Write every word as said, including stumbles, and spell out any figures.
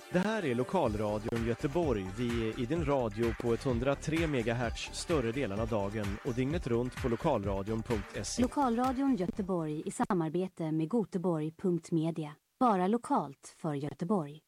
Det här är Lokalradion Göteborg. Vi är i din radio på etthundratre megahertz större delen av dagen och dygnet runt på lokalradion punkt se. Lokalradion Göteborg i samarbete med goteborg punkt media. Bara lokalt för Göteborg.